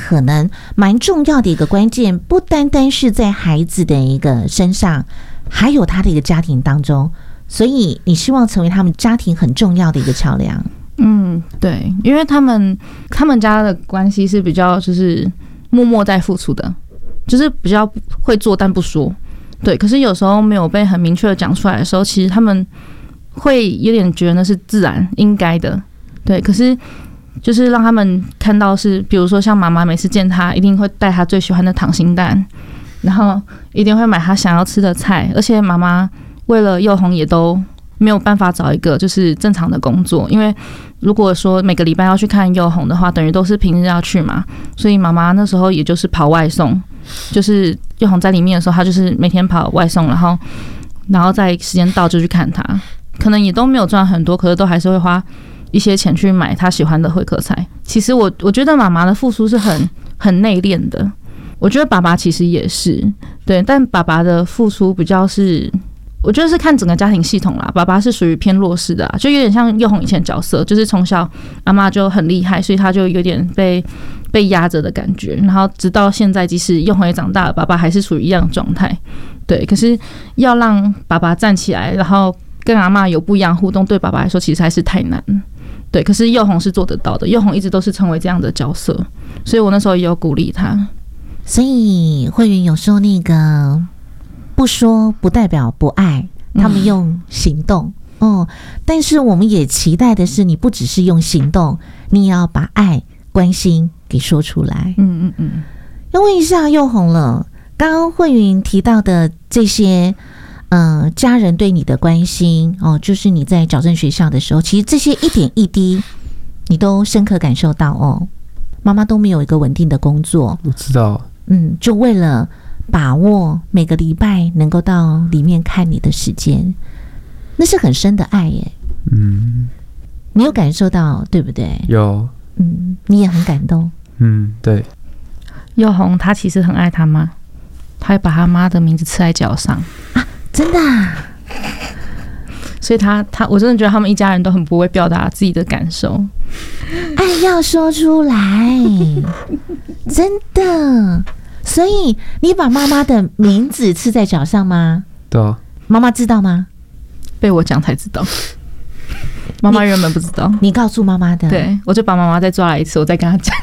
可能蛮重要的一个关键，不单单是在孩子的一个身上，还有他的一个家庭当中，所以你希望成为他们家庭很重要的一个桥梁。 对，因为他们家的关系是比较就是默默在付出的，就是比较会做但不说。对，可是有时候没有被很明确的讲出来的时候，其实他们会有点觉得那是自然应该的。对，可是就是让他们看到是，比如说像妈妈每次见他，一定会带他最喜欢的溏心蛋，然后一定会买他想要吃的菜，而且妈妈为了佑宏也都没有办法找一个就是正常的工作，因为如果说每个礼拜要去看佑宏的话，等于都是平日要去嘛，所以妈妈那时候也就是跑外送，就是佑宏在里面的时候，他就是每天跑外送，然后在时间到就去看他，可能也都没有赚很多，可是都还是会花一些钱去买他喜欢的会客菜。其实我觉得妈妈的付出是很内敛的，我觉得爸爸其实也是，对，但爸爸的付出比较是，我觉得是看整个家庭系统啦。爸爸是属于偏弱势的就有点像佑宏以前的角色，就是从小阿嬷就很厉害，所以他就有点被压着的感觉。然后直到现在，即使佑宏也长大了，爸爸还是处于一样的状态。对，可是要让爸爸站起来，然后跟阿嬷有不一样互动，对爸爸来说其实还是太难。对，可是佑宏是做得到的，佑宏一直都是成为这样的角色，所以我那时候也有鼓励他。 所以慧云有说那个不说不代表不爱，他们用行动但是我们也期待的是，你不只是用行动，你也要把爱关心给说出来。要问一下佑宏了，刚刚慧云提到的这些家人对你的关心就是你在矫正学校的时候，其实这些一点一滴你都深刻感受到妈妈都没有一个稳定的工作， 我知道， 就为了把握每个礼拜能够到里面看你的时间，那是很深的爱耶。你有感受到对不对？ 有。 你也很感动。 对。 佑宏他其实很爱他妈，他会把他妈的名字刺在脚上啊，真的啊？ 所以我真的觉得他们一家人都很不会表达自己的感受， 爱要说出来，真的。所以你把妈妈的名字刺在脚上吗？ 对啊。 妈妈知道吗？ 被我讲才知道，妈妈原本不知道。 你告诉妈妈的？ 对，我就把妈妈再抓来一次，我再跟她讲。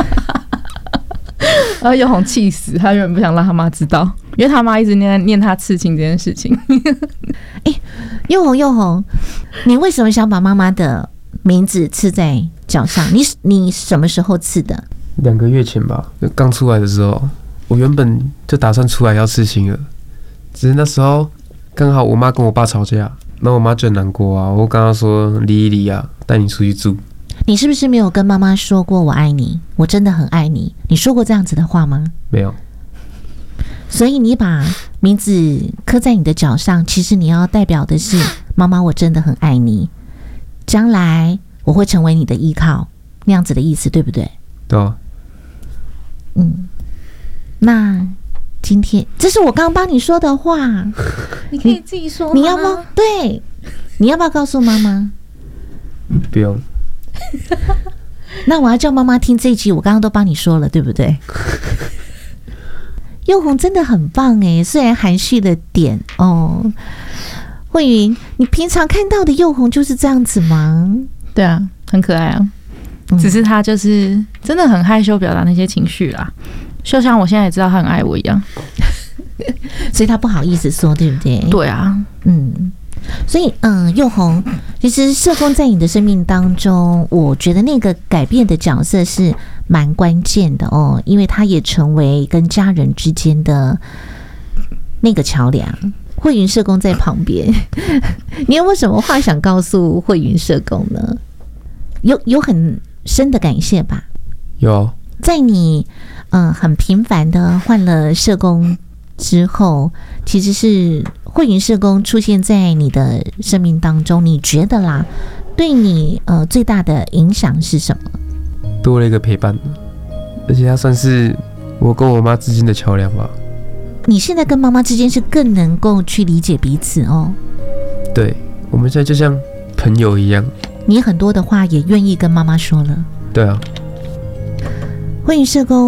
然后佑宏气死，他原本不想让他妈知道，因为他妈一直念他刺青这件事情。 佑宏，你为什么想把妈妈的名字刺在脚上？你什么时候刺的 ？2个月前吧，刚出来的时候，我原本就打算出来要刺青了，只是那时候刚好我妈跟我爸吵架，那我妈就很难过啊，我跟她说离一离啊，带你出去住。 你是不是没有跟妈妈说过我爱你，我真的很爱你？你说过这样子的话吗？ 没有。 所以你把名字刻在你的脚上，其实你要代表的是妈妈我真的很爱你，将来我会成为你的依靠，那样子的意思对不对？ 对啊。 那今天这是我刚帮你说的话， 你可以自己说吗？ 你要不要？对，你要不要告诉妈妈？ 不用。 那我要叫妈妈听这一集，我刚刚都帮你说了，对不对？佑宏真的很棒耶，虽然含蓄了点慧云，你平常看到的佑宏就是这样子吗？ 对啊，很可爱啊，只是他就是真的很害羞表达那些情绪啦，就像我现在也知道他很爱我一样。 所以他不好意思说，对不对？ 对啊。 所以佑宏，其实社工在你的生命当中，我觉得那个改变的角色是蛮关键的因为他也成为跟家人之间的那个桥梁。慧云社工在旁边，你有没有什么话想告诉慧云社工呢？有很深的感谢吧？ 有。 在你很频繁的换了社工之后，其实是慧云社工出现在你的生命当中，你觉得啦，对你最大的影响是什么？ 多了一个陪伴，而且它算是我跟我妈之间的桥梁吧。 你现在跟妈妈之间是更能够去理解彼此对，我们现在就像朋友一样。 你很多的话也愿意跟妈妈说了。 对啊。 慧云社工